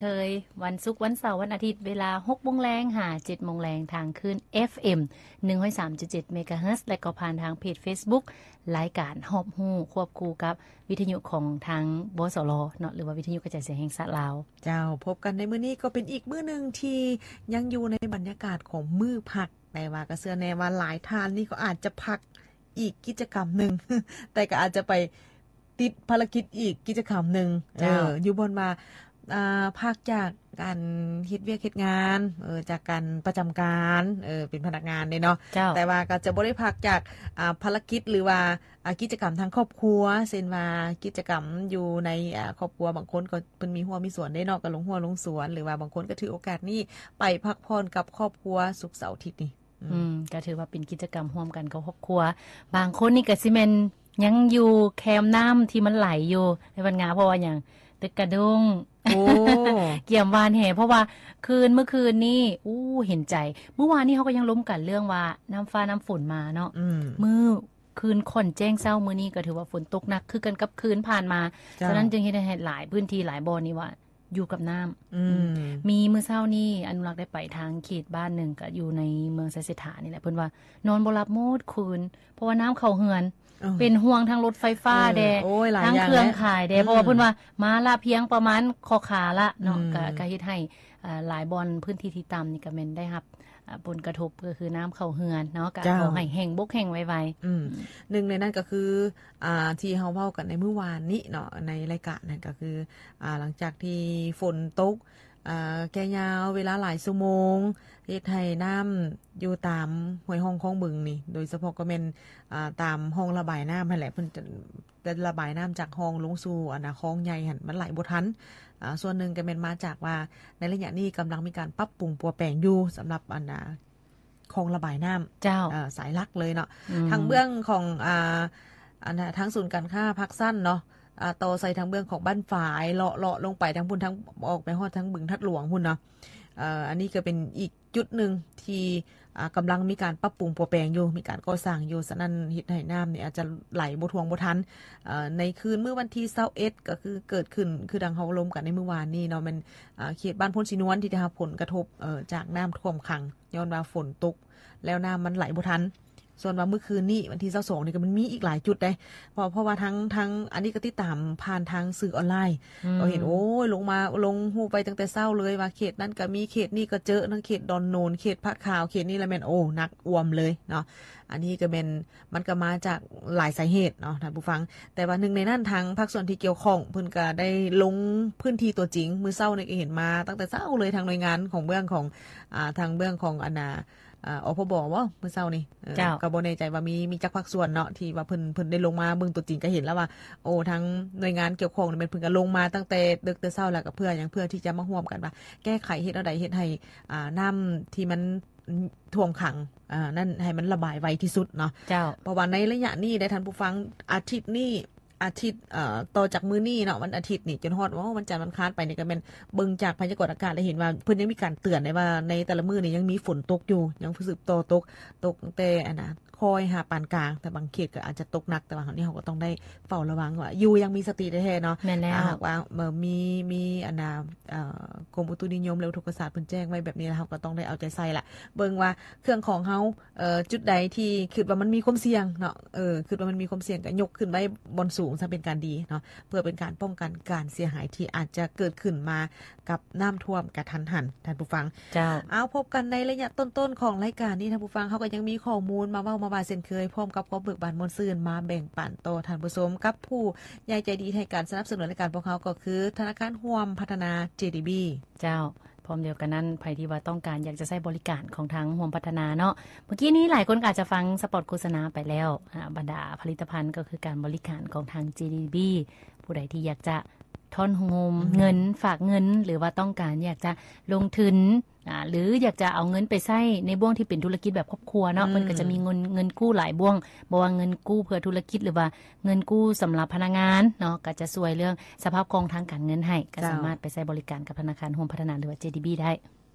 เคยวันศุกร์วันเสาร์วันอาทิตย์เวลา 6:00 น. หา 7:00 น. ทางคลื่น FM 103.7 เมกะเฮิรตซ์และก็ผ่านทางเพจ Facebook รายการฮอบฮู้ควบคู่กับวิทยุของทางบสลเนาะหรือว่าวิทยุกระจายเสียงแห่งชาติลาวเจ้าพบกันในมื้อนี้ก็เป็นอีกมื้อนึงที่ยังอยู่ในบรรยากาศของมื้อพักแต่ว่าก็เชื่อแน่ว่าหลายท่านนี่ก็อาจจะพักอีกกิจกรรมนึง แต่ก็อาจจะไปติดภารกิจอีกกิจกรรมนึงอยู่บนมาพักจากการเฮ็ดเวียกเฮ็ดงานจากการประจำการเป็นพนักงานเนาะแต่ว่าก็จะบ่ได้พักจากภารกิจหรือว่ากิจกรรมทางครอบครัวเช่นว่ากิจกรรมอยู่ในครอบครัวบางคนก็เพิ่นมีหัวมีสวนได้เนาะก็ลงหัวลงสวนหรือว่าบางคนก็ถือโอกาสนี้ไปพักผ่อนกับครอบครัวศุกร์เสาร์อาทิตย์นี่ก็ถือว่าเป็นกิจกรรมร่วมกันกับครอบครัวบางคนนี่ก็สิแม่นยังอยู่แคมน้ำที่มันไหลอยู่ในวันงาเพราะว่าหยังตึกกระดุงเกี่ยมวานแห่เพราะว่าเมื่อคืนนี่เห็นใจเมื่อวานนี้เขาก็ยังล้มกันเรื่องว่าน้ำฟ้าน้ำฝนมาเนาะมื้อคืนค่อนแจ้งเช้ามื้อนี้ก็ถือว่าฝนตกหนักคือกันกับคืนผ่านมาฉะนั้นจึงเห็นหลายพื้นที่หลายบ่อนี่ว่าอยู่กับน้ำมีมื้อเช้านี้อนุรักษ์ได้ไปทางเขตบ้านนึงก็อยู่ในเมืองไซเสถานี่แหละเพิ่นว่านอนบ่หลับโมดคืนเพราะว่าน้ำเข้าเฮือนเป็นห่วงทางรถไฟฟ้าแดทางเครื่องขายแดเพราะว่าเพิ่นว่ามาละเพียงประมาณคอขาละเนาะก็เฮ็ดให้หลายบ่อนพื้นที่ที่ต่ำนี่ก็แม่นได้รับผลกระทบก็คือน้ำเข้าเฮือนเนาะก็ขอให้แห้งบกแห้งไวๆนึงในนั้นก็คือที่เฮาเว้ากันในมื้อวานนี้เนาะในรายการนั่นก็คือหลังจากที่ฝนตกแก่ยาวเวลาหลายชั่วโมงเฮ็ดให้น้ำอยู่ตามห้วยห้องคลองบึงนี่โดยเฉพาะก็แม่นตามห้องระบายน้ำนั่นแหละเพิ่นจะระบายน้ำจากห้องลงสู่คลองใหญ่หั่นมันไหลบ่ทันส่วนหนึ่งก็แม่นมาจากว่าในระยะนี้กำลังมีการปรับปรุงปัวแปลงอยู่สำหรับคลองระบายน้ำเจ้าสายหลักเลยเนาะทางเบื้องของทางศูนย์การค้าพักสั้นเนาะต่อใส่ทางเบื้องของบ้านฝายเลาะลงไปทางพุ่นทั้งออกไปฮอดทั้งบึงทัดหลวงพุ่นเนาะอันนี้ก็เป็นอีกจุดหนึ่งที่กำลังมีการปรับปรุงปัวแปลงอยู่มีการก่อสร้างอยู่ฉะนั้นเฮ็ดให้น้ำเนี่ยอาจจะไหลบ่ท่วงบ่ทันในคืนมื้อวันที่21ก็คือเกิดขึ้นคือดังเฮาล้มกันในมื้อวานนี้เนาะมันเขตบ้านพ้นสินวนที่ได้รับผลกระทบจากน้ำท่วมขังย้อนว่าฝนตกแล้วน้ำมันไหลบ่ทันส่วนว่าเมื่อคืนนี้วันที่22นี่ก็มันมีอีกหลายจุดได้เพราะว่าทั้งอันนี้ก็ติดตามผ่านทางสื่อออนไลน์เราเห็นลงฮู้ไปตั้งแต่เช้าเลยว่าเขตนั้นก็มีเขตนี้ก็เจอทั้งเขตดอนโนนเขตพระขาวเขตนี้ละแม่นนักอ่วมเลยเนาะอันนี้ก็เป็นมันก็มาจากหลายสาเหตุเนาะท่านผู้ฟังแต่ว่าหนึ่งในนั้นทางภาคส่วนที่เกี่ยวข้องเพิ่นก็ได้ลงพื้นที่ตัวจริงมื้อเช้านี่ก็เห็นมาตั้งแต่เช้าเลยทางหน่วยงานของเบื้องของทางเบื้องของอพบว่าเมื่อเช้านี่ก็บ่แน่ใจว่ามีจักภาคส่วนเนาะที่ว่าเพิ่นได้ลงมาเบิ่งตัวจริงก็เห็นแล้วว่าทางหน่วยงานเกี่ยวข้องนี่เพิ่นก็ลงมาตั้งแต่ดึกแต่เช้าแล้วก็เพื่อที่จะมาร่วมกันว่าแก้ไขเฮ็ดเอาใดเฮ็ดให้น้ำที่มันท่วมขังนั่นให้มันระบายไวที่สุดเนาะเพราะว่าในระยะนี้ได้ท่านผู้ฟังอาทิตย์ต่อจากมื้อนี้เนาะวันอาทิตย์นี่จนฮอดว่าวันจันทร์วันอังคารไปนี่ก็แม่นเบิ่งจากพยากรณ์อากาศได้เห็นว่าเพิ่นยังมีการเตือนได้ว่าในแต่ละมื้อนี่ยังมีฝนตกอยู่ยังสืบต่อตกตั้งแต่คอยหาปานกลางแต่บางเขตก็อาจจะตกหนักแต่ว่าคราวนี้เฮาก็ต้องได้เฝ้าระวังว่าอยู่ยังมีสติแท้ๆเนาะหากว่ามีกรมอุตุนิยมและอุทกศาสตร์เพิ่นแจ้งไว้แบบนี้แล้วเฮาก็ต้องได้เอาใจใส่ละเบิ่งว่าเครื่องของเฮาจุดใดที่คิดว่ามันมีความเสี่ยงเนาะคิดว่ามันมีความเสี่ยงก็ยกขึ้นไว้บนสูงซะเป็นการดีเนาะเพื่อเป็นการป้องกันการเสียหายที่อาจจะเกิดขึ้นมากับน้ำท่วมกระทันหันท่านผู้ฟังเอาพบกันในระยะต้นๆของรายการนี้ท่านผู้ฟังเฮาก็ยังมีข้อมูลมาเว้ามาบาเช่นเคยพร้อมกับความเบิกบานมวลซื่นมาแบ่งปันต่อท่านผู้ชมกับผู้ใหญ่ใจดีให้การสนับสนุนรายการพวกเขาก็คือธนาคารร่วมพัฒนา JDB เจ้าพร้อมเดียวกันนั้นใครที่ว่าต้องการอยากจะใช้บริการของทางร่วมพัฒนาเนาะเมื่อกี้นี้หลายคนอาจจะฟังสปอตโฆษณาไปแล้วบรรดาผลิตภัณฑ์ก็คือการบริการของทาง JDB ผู้ใดที่อยากจะทอนโฮมเงินฝากเงินหรือว่าต้องการอยากจะลงทุนหรืออยากจะเอาเงินไปใช้ในบ่วงที่เป็นธุรกิจแบบครอบครัวเนาะมันก็จะมีเงินกู้หลายบ่วงบ่ว่าเงินกู้เพื่อธุรกิจหรือว่าเงินกู้สำหรับพนักงานเนาะก็จะช่วยเรื่องสภาพคล่องทางการเงินให้ก็สามารถไปใช้บริการกับธนาคารร่วมพัฒนาหรือว่า JDB ได้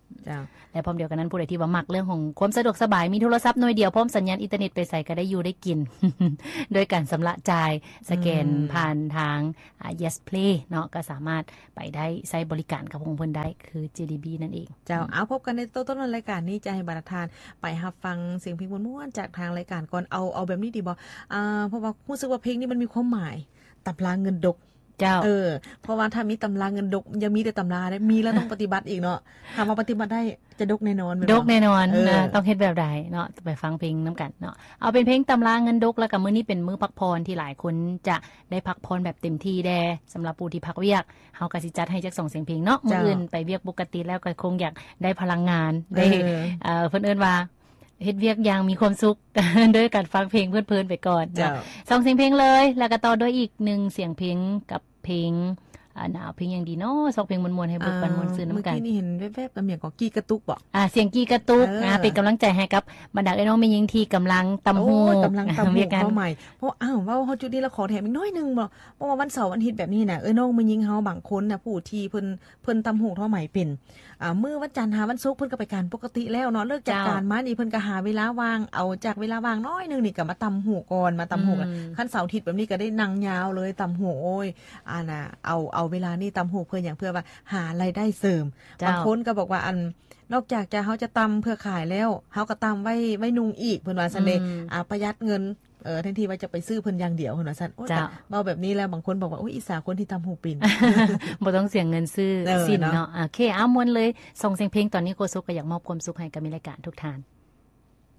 จ้าและพร้อมเดียวกันนั้นผู้ใดที่ว่ามักเรื่องของความสะดวกสบายมีโทรศัพท์หน่วยเดียวพร้อมสัญญาณอินเทอร์เน็ตไปใส่ก็ได้อยู่ได้กิน โดยการสำระจ่ายสแกนผ่านทางYes Play เนาะก็สามารถไปได้ใช้บริการกับของเพิ่นได้คือ JDB นั่นเองเจ้าเอาพบกันในต้นรายการนี้จะให้บรรทานไปรับฟังเสียงเพลงม่วนๆจากทางรายการก่อนเอาแบบนี้ดีบ่เพราะว่ารู้สึกว่าเพลงนี้มันมีความหมายตำราเงินดกเจ้าเพราะว่าถ้ามีตำราเงินดกยังมีแต่ตำราได้มีแล้วต้องปฏิบัติอีกเนาะถ้ามาปฏิบัติได้จะดกแน่นอนดกแน่นอนนะต้องเฮ็ดแบบใดเนาะไปฟังเพลงน้ำกันเนาะเอาเป็นเพลงตำราเงินดกแล้วก็มื้อนี้เป็นมื้อพักผ่อนที่หลายคนจะได้พักผ่อนแบบเต็มที่แดสำหรับผู้ที่พักเวียกเฮาก็สิจัดให้จัก2เสียงเพลงเนาะมื้ออื่นไปเวียกปกติแล้วก็คงอยากได้พลังงานได้เพิ่นเอิ้นว่าเฮ็ดเวียกอย่างมีความสุข ด้วยการฟังเพลงเพลินๆไปก่อนเนาะ2เสียงเพลงเลยแล้วก็ต่อด้วยอีก1เสียงเพลงกับเพลงหนาวเพลงอย่างดีเนาะซอกเพลงมวนๆให้เบิกปันมวนซื่นน้ำกันเมื่อกี้นี่เห็นแวบๆตำเมียงของกี้กระตุกบ่เสียงกี้กระตุกเป็นกำลังใจให้กับบรรดาน้องแม่หญิงที่กำลังตำหูกำลังตำหูเข้าใหม่เพราะว่าเฮาจุดนี้เราขอแถมอีกน้อยนึงบ่เพราะว่าวันเสาร์วันอาทิตย์แบบนี้น่ะน้องแม่หญิงเฮาบางคนน่ะผู้ที่เพิ่นตำหูเท่าใหม่เป็นมื้อวันจันทร์หาวันศุกร์เพิ่นก็ไปการปกติแล้วเนาะเลิกจากการมานี่เพิ่นก็หาเวลาว่างเอาจากเวลาว่างน้อยนึงนี่ก็มาตำหูก่อนมาตำหูคันเสาร์อาทิตย์แบบนี้ก็ได้นั่งยาวเลยตำหูโอ้ยน่ะเอาเวลานี่ตำหูเพื่ออย่างเพื่อว่าหารายได้เสริมบางคนก็บอกว่านอกจากจะเฮาจะตำเพื่อขายแล้วเฮาก็ตำไว้นุงอีกเพิ่นว่าซั่นเด้ประหยัดเงินแทนที่ว่าจะไปซื้อเพิ่นอย่างเดียวเพิ่นว่าซั่นโอ้ยเว้าแบบนี้แล้วบางคนบอกว่าอุ๊ยอิจฉาคนที่ตำหูปิ่นบ่ต้องเสียเงินซื้อสินเนาะโอเคมวนเลยส่งเสียงเพลงตอนนี้โคซุกก็อยากมอบความสุขให้กับมีรายการทุกท่าน